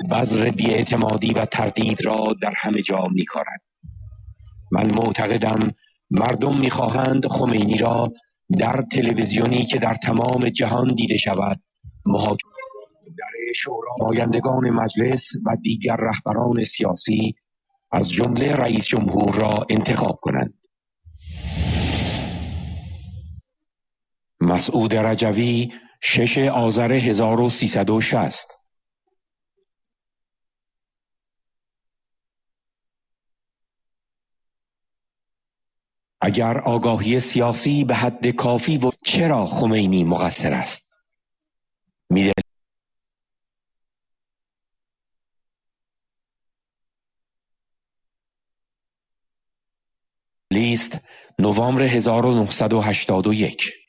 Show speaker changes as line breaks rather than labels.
بذر بی‌اعتمادی و تردید را در همه جا می‌کارد. من معتقدم مردم می‌خواهند خمینی را در تلویزیونی که در تمام جهان دیده شود محاکمه در شورای نمایندگان مجلس و دیگر رهبران سیاسی از جمله رئیس جمهور را انتخاب کنند. مسعود رجوی 6 آذر 1360. اگر آگاهی سیاسی به حد کافی و چرا خمینی مقصر است؟ لیست نوامبر 1981